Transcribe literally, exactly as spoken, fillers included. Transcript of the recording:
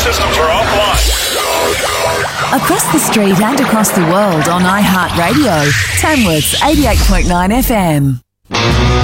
systems are offline. Across the street and across the world on iHeartRadio, Tamworth's eighty-eight point nine F M.